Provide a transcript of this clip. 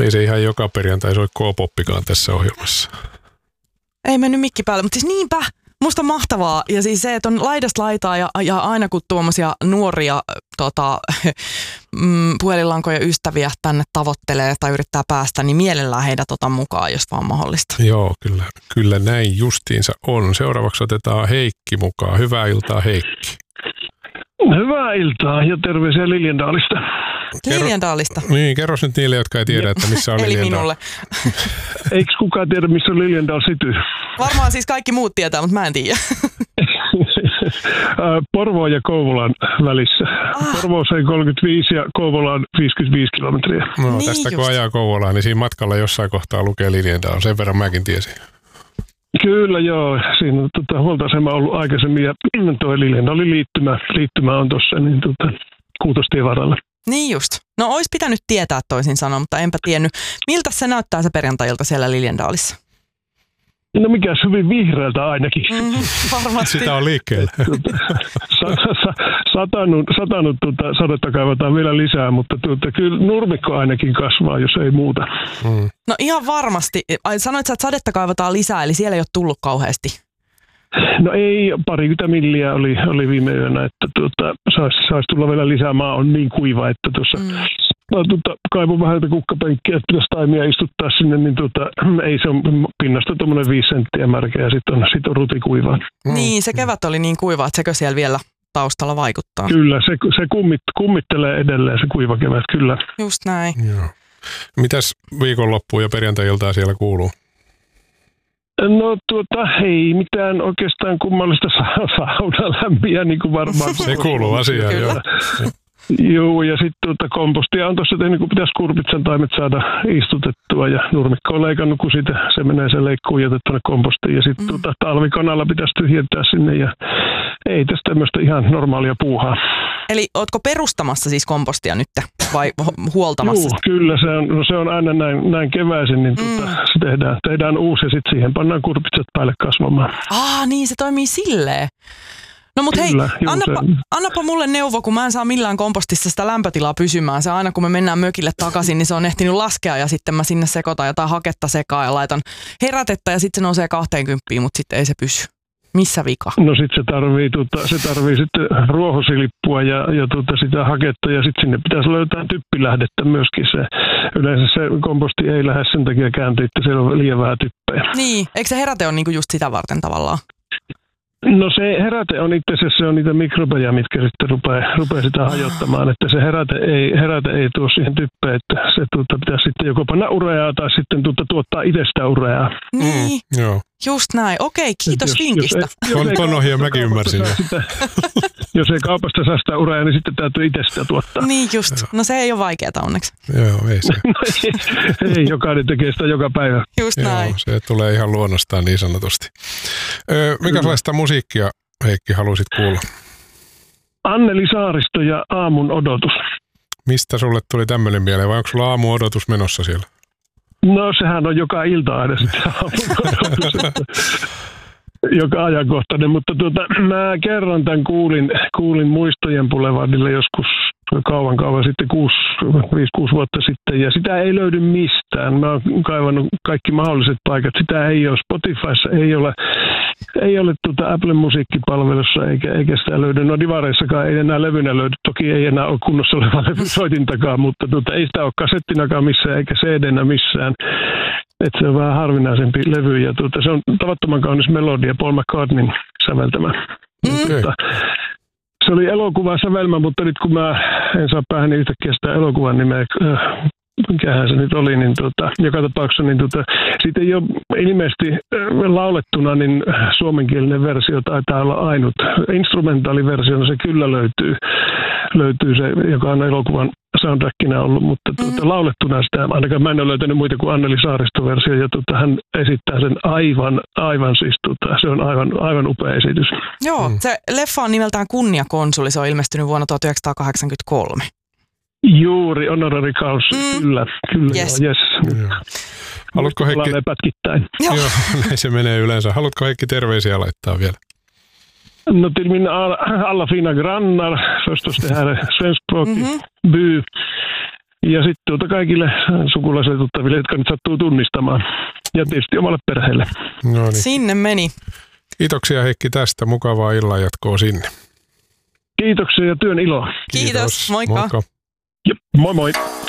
Ei se ihan joka perjantai soi K-poppikaan tässä ohjelmassa. Ei mennyt mikki päälle, mutta siis niinpä. Musta on mahtavaa. Ja siis se, että on laidasta laitaa ja aina kun tuommoisia nuoria puhelinlankoja ystäviä tänne tavoittelee tai yrittää päästä, niin mielellään heidät otan mukaan, jos vaan mahdollista. Joo, kyllä näin justiinsa on. Seuraavaksi otetaan Heikki mukaan. Hyvää iltaa, Heikki. Hyvää iltaa ja terveisiä Liljendaalista. Liljendaalista? Niin, kerros nyt niille, jotka ei tiedä, että missä on Liljendaal. Eli minulle. Eikö kukaan tiedä, missä on Liljendaal City? Varmaan siis kaikki muut tietää, mutta mä en tiedä. Porvoon ja Kouvolan välissä. Porvoossa on 35 ja Kouvolaan 55 kilometriä. No, niin tästä just. kun ajaa Kouvolaan, niin siinä matkalla jossain kohtaa lukee Liljendaal. Sen verran mäkin tiesin. Kyllä joo, siinä on huoltoasema ollut aikaisemmin ja tuo Liljendaalin liittymä on tuossa niin, Kuutostien varalla. Niin just. No olisi pitänyt tietää toisin sanoa, mutta enpä tiennyt. Miltä se näyttää se perjantailta siellä Liljendaalissa? No mikäs hyvin vihreältä ainakin. Varmasti. Sitä on liikkeellä. Satanut sadetta kaivataan vielä lisää, mutta kyllä nurmikko ainakin kasvaa, jos ei muuta. No ihan varmasti. Sanoit sä, että sadetta kaivataan lisää, eli siellä ei ole tullut kauheasti. No ei, 20 milliä oli viime yönä, että saisi tulla vielä lisää. Maa on niin kuiva, että tuossa kaivon vähän kukkapenkkiä, että pitäisi taimia istuttaa sinne, niin ei se on pinnasta tuommoinen 5 senttiä märkä ja sitten on rutikuivaa. Niin, se kevät oli niin kuiva, että sekö siellä vielä taustalla vaikuttaa? Kyllä, se kummittelee edelleen se kuiva kevät, kyllä. Just näin. Joo. Mitäs viikonloppuun ja perjantai-iltaa siellä kuuluu? No ei mitään oikeastaan kummallista saunalämpiä, niin kuin varmaan. Se kuuluu asiaan, joo. Joo, ja sitten kompostia on tuossa tehnyt, kun pitäisi kurpitsan taimet saada istutettua, ja nurmikko on leikannut, kun se menee se leikkuun jätettynä kompostiin, ja sitten talvikonalla pitäisi tyhjentää sinne, ja ei tästä tämmöistä ihan normaalia puuhaa. Eli ootko perustamassa siis kompostia nyt, vai huoltamassa? Joo, kyllä, se on aina näin keväisin, niin se tehdään uusi, ja sitten siihen pannaan kurpitsat päälle kasvamaan. Niin se toimii silleen. No mut hei, annapa mulle neuvo, kun mä en saa millään kompostissa sitä lämpötilaa pysymään. Se aina kun me mennään mökille takaisin, niin se on ehtinyt laskea ja sitten mä sinne sekoitan jotain haketta sekaan ja laitan herätettä ja sitten se nousee 20, mutta sitten ei se pysy. Missä vika? No sitten se tarvii sitten ruohosilippua ja sitä haketta ja sitten sinne pitäisi löytää typpilähdettä myöskin. Yleensä se komposti ei lähde sen takia kääntyä, että siellä on liian vähän typpejä. Niin, eikö se heräte ole niinku just sitä varten tavallaan? No se heräte on itse asiassa, se on niitä mikrobeja, mitkä sitten rupeaa sitä hajottamaan, että se heräte ei tuo siihen typpeen, että se pitäisi sitten joko panna ureaa tai sitten tuottaa itsestä ureaa. Niin, joo. Just näin. Okei, kiitos vinkistä. Ton ohjeen mäkin ymmärsin. Jos ei kaupasta saa sitä ureaa, niin sitten täytyy itse sitä tuottaa. Niin just. No se ei ole vaikeaa onneksi. Joo, ei se. Ei, jokainen tekee sitä joka päivä. Just näin. Joo, se tulee ihan luonnostaan niin sanotusti. Mikälaista musiikkia, Heikki, halusit kuulla? Anneli Saaristo ja Aamun odotus. Mistä sulle tuli tämmöinen mieleen, vai onko sulla aamun odotus menossa siellä? No sehän on joka ilta aina sitten aamun odotus. Joka ajankohtainen, mutta mä kerran tämän kuulin Muistojen Boulevardille joskus kauan sitten, 5-6 vuotta sitten, ja sitä ei löydy mistään. Mä oon kaivannut kaikki mahdolliset paikat. Sitä ei ole Spotifyssa, ei ole Apple musiikkipalvelussa, eikä sitä löydy. No divareissakaan ei enää levynä löydy. Toki ei enää ole kunnossa oleva levy soitintakaan, mutta ei sitä ole kasettinakaan missään, eikä CD-nä missään. Että se on vähän harvinaisempi levy, ja se on tavattoman kaunis melodia, Paul McCartneyn säveltämä. Se oli elokuvan sävelmä, mutta nyt kun mä en saa päähän yhtäkkiä sitä elokuvan nimeä, mikähän se nyt oli, niin joka tapauksessa niin siitä ei ole ilmeisesti laulettuna, niin suomenkielinen versio taitaa olla ainut. Instrumentaaliversiona se kyllä löytyy se, joka on elokuvan soundtrackina ollut, mutta laulettuna sitä, ainakaan mä en ole löytänyt muita kuin Anneli Saaristo-versio, ja hän esittää sen aivan siis, se on aivan upea esitys. Joo, se leffa on nimeltään Kunniakonsuli, se on ilmestynyt vuonna 1983. Juuri, honorary causa, kyllä, yes. Yes. Haluatko Heikki? Joo, näin se menee yleensä. Haluatko Heikki terveisiä laittaa vielä? No till mina alla fina grannar, förstås det här svenskspråkig by. Ja sitten kaikille sukulaisille tuttaville, jotka nyt sattuu tunnistamaan. Ja tietysti omalle perheelle. No niin. Sinne meni. Kiitoksia Heikki tästä. Mukavaa illanjatkoa sinne. Kiitoksia ja työn iloa. Kiitos. Moikka. Moikka. Jep, moi moi.